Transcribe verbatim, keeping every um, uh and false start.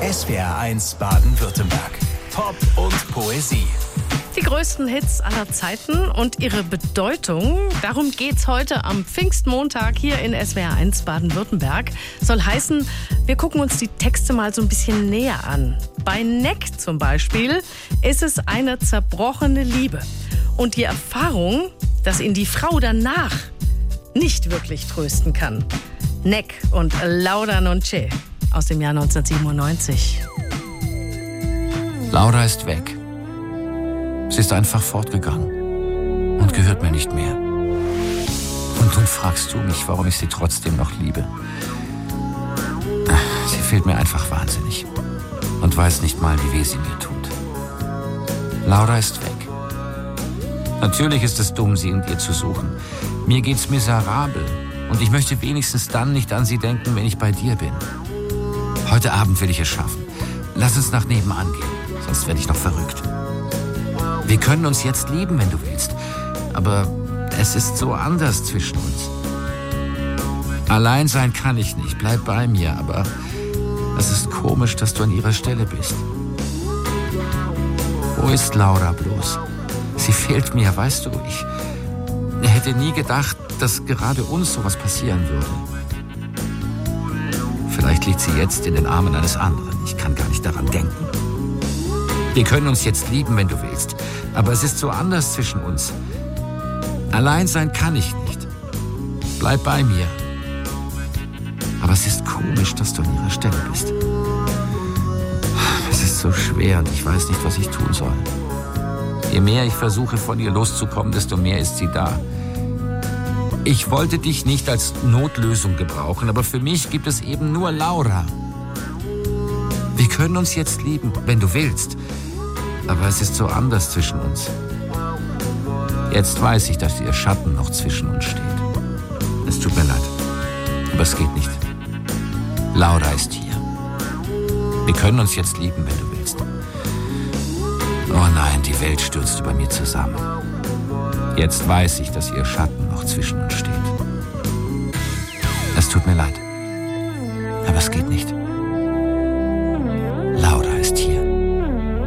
S W R eins Baden-Württemberg. Pop und Poesie. Die größten Hits aller Zeiten und ihre Bedeutung, darum geht's heute am Pfingstmontag hier in S W R eins Baden-Württemberg. Soll heißen, wir gucken uns die Texte mal so ein bisschen näher an. Bei Neck zum Beispiel ist es eine zerbrochene Liebe. Und die Erfahrung, dass ihn die Frau danach nicht wirklich trösten kann. Neck und Laura Nonché aus dem Jahr neunzehnhundertsiebenundneunzig. Laura ist weg. Sie ist einfach fortgegangen und gehört mir nicht mehr. Und nun fragst du mich, warum ich sie trotzdem noch liebe. Sie fehlt mir einfach wahnsinnig und weiß nicht mal, wie weh sie mir tut. Laura ist weg. Natürlich ist es dumm, sie in dir zu suchen. Mir geht's miserabel und ich möchte wenigstens dann nicht an sie denken, wenn ich bei dir bin. Heute Abend will ich es schaffen. Lass uns nach nebenan gehen, sonst werde ich noch verrückt. Wir können uns jetzt lieben, wenn du willst, aber es ist so anders zwischen uns. Allein sein kann ich nicht, bleib bei mir, aber es ist komisch, dass du an ihrer Stelle bist. Wo ist Laura bloß? Sie fehlt mir, weißt du, ich hätte nie gedacht, dass gerade uns sowas passieren würde. Vielleicht liegt sie jetzt in den Armen eines anderen, ich kann gar nicht daran denken. Wir können uns jetzt lieben, wenn du willst, aber es ist so anders zwischen uns. Allein sein kann ich nicht. Bleib bei mir. Aber es ist komisch, dass du an ihrer Stelle bist. Es ist so schwer und ich weiß nicht, was ich tun soll. Je mehr ich versuche, von ihr loszukommen, desto mehr ist sie da. Ich wollte dich nicht als Notlösung gebrauchen, aber für mich gibt es eben nur Laura. Wir können uns jetzt lieben, wenn du willst. Aber es ist so anders zwischen uns. Jetzt weiß ich, dass ihr Schatten noch zwischen uns steht. Es tut mir leid, aber es geht nicht. Laura ist hier. Wir können uns jetzt lieben, wenn du willst. Oh nein, die Welt stürzt über mir zusammen. Jetzt weiß ich, dass ihr Schatten noch zwischen uns steht. Es tut mir leid, aber es geht nicht.